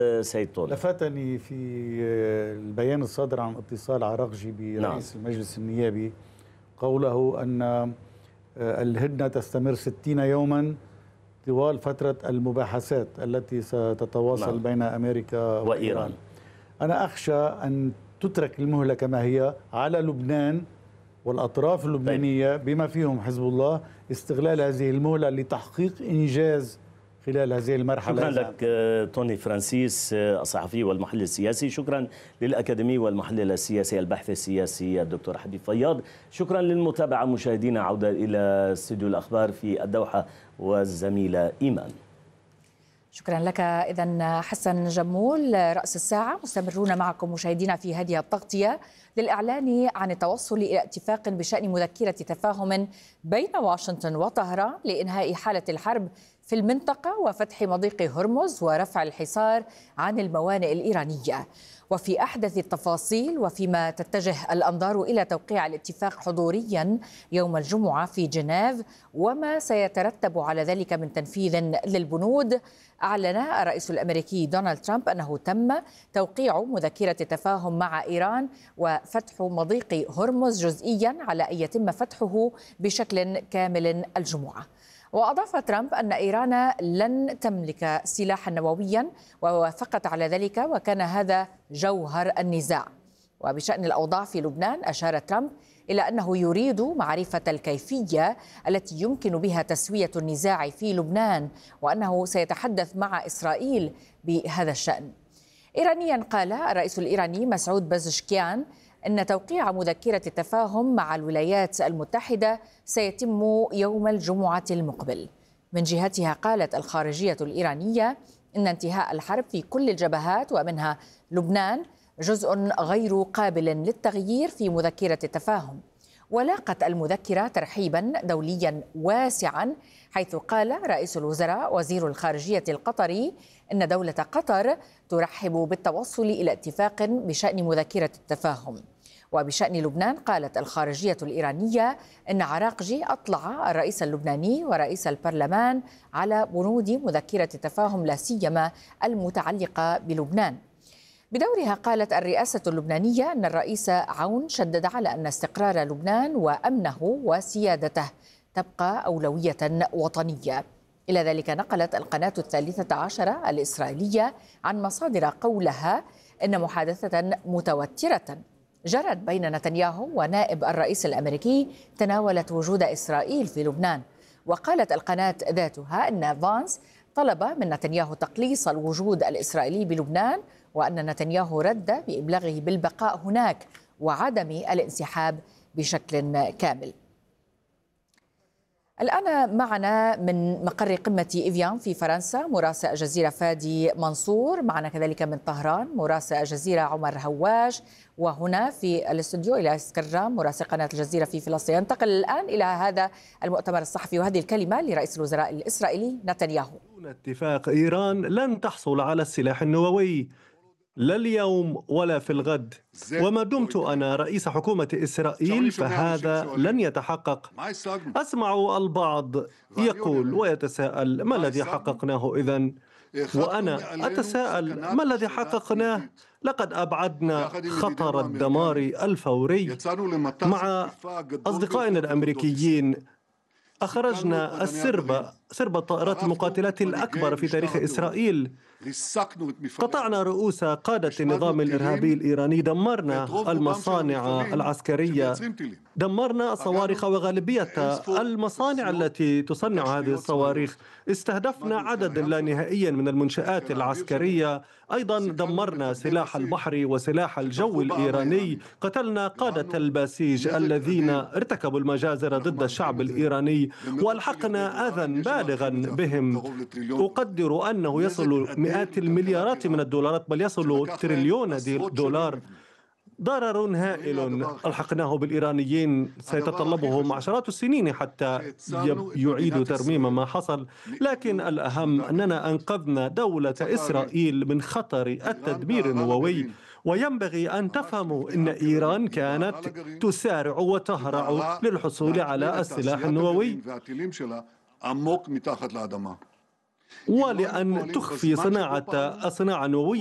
سيد طول. لفتني في البيان الصادر عن اتصال عراقجي برئيس المجلس النيابي قوله أن الهدنة تستمر 60 يوما طوال فترة المباحثات التي ستتواصل بين أمريكا وإيران. أنا أخشى أن تترك المهلة كما هي على لبنان والأطراف اللبنانية بما فيهم حزب الله استغلال هذه المهلة لتحقيق إنجاز خلال هذه المرحلة. شكرا لك توني فرانسيس الصحفي والمحلل السياسي. شكرا للأكاديمي والمحلل السياسي البحث السياسي الدكتور حبيب فياض. شكرا للمتابعة مشاهدينا. عودة إلى استوديو الأخبار في الدوحة والزميلة إيمان. شكرا لك. إذن حسن جمول رأس الساعة، مستمرون معكم مشاهدينا في هذه التغطية للإعلان عن التوصل إلى اتفاق بشأن مذكرة تفاهم بين واشنطن وطهران لإنهاء حالة الحرب في المنطقة وفتح مضيق هرمز ورفع الحصار عن الموانئ الإيرانية. وفي أحدث التفاصيل وفيما تتجه الأنظار إلى توقيع الاتفاق حضوريا يوم الجمعة في جنيف وما سيترتب على ذلك من تنفيذ للبنود، أعلن الرئيس الأمريكي دونالد ترامب أنه تم توقيع مذكرة تفاهم مع إيران وفتح مضيق هرمز جزئيا على أن يتم فتحه بشكل كامل الجمعة. وأضاف ترامب أن إيران لن تملك سلاحا نوويا ووافقت على ذلك وكان هذا جوهر النزاع. وبشأن الأوضاع في لبنان أشار ترامب إلى أنه يريد معرفة الكيفية التي يمكن بها تسوية النزاع في لبنان وأنه سيتحدث مع إسرائيل بهذا الشأن. إيرانيا قال الرئيس الإيراني مسعود بازشكيان أن توقيع مذكرة التفاهم مع الولايات المتحدة سيتم يوم الجمعة المقبل. من جهتها قالت الخارجية الإيرانية أن انتهاء الحرب في كل الجبهات ومنها لبنان جزء غير قابل للتغيير في مذكرة التفاهم. ولاقت المذكرة ترحيبا دوليا واسعا، حيث قال رئيس الوزراء وزير الخارجية القطري أن دولة قطر ترحب بالتوصل إلى اتفاق بشأن مذكرة التفاهم. وبشأن لبنان قالت الخارجية الإيرانية أن عراقجي أطلع الرئيس اللبناني ورئيس البرلمان على بنود مذكرة التفاهم لا سيما المتعلقة بلبنان. بدورها قالت الرئاسة اللبنانية أن الرئيس عون شدد على أن استقرار لبنان وأمنه وسيادته تبقى أولوية وطنية. إلى ذلك نقلت القناة 13 الإسرائيلية عن مصادر قولها أن محادثة متوترة جرت بين نتنياهو ونائب الرئيس الأمريكي تناولت وجود إسرائيل في لبنان. وقالت القناة ذاتها أن فانس طلب من نتنياهو تقليص الوجود الإسرائيلي بلبنان وأن نتنياهو رد بإبلاغه بالبقاء هناك وعدم الانسحاب بشكل كامل. الآن معنا من مقر قمة إيفيان في فرنسا مراسل الجزيرة فادي منصور، معنا كذلك من طهران مراسل الجزيرة عمر هواش، وهنا في الاستوديو إلى اسكرام مراسل قناة الجزيرة في فلسطين. ينتقل الآن إلى هذا المؤتمر الصحفي وهذه الكلمة لرئيس الوزراء الإسرائيلي نتنياهو. دون اتفاق إيران لن تحصل على السلاح النووي، لا اليوم ولا في الغد، وما دمت أنا رئيس حكومة إسرائيل فهذا لن يتحقق. أسمع البعض يقول ويتساءل ما الذي حققناه إذن؟ وأنا أتساءل ما الذي حققناه؟ لقد أبعدنا خطر الدمار الفوري. مع أصدقائنا الأمريكيين أخرجنا سرب الطائرات المقاتلات الأكبر في تاريخ إسرائيل، قطعنا رؤوس قادة النظام الإرهابي الإيراني، دمرنا المصانع العسكرية، دمرنا الصواريخ وغالبية المصانع التي تصنع هذه الصواريخ، استهدفنا عددا لا نهائيا من المنشآت العسكرية، أيضا دمرنا سلاح البحر وسلاح الجو الإيراني، قتلنا قادة الباسيج الذين ارتكبوا المجازر ضد الشعب الإيراني وألحقنا أذى بالغا بهم. أقدر أنه يصل مئات المليارات من الدولارات بل يصل تريليون دولار. ضرر هائل ألحقناه بالإيرانيين سيتطلبهم عشرات السنين حتى يعيدوا ترميم ما حصل، لكن الأهم أننا أنقذنا دولة إسرائيل من خطر التدمير النووي. وينبغي أن تفهموا أن إيران كانت تسارع وتهرع للحصول على السلاح النووي. ولأن تخفي الصناعة النووية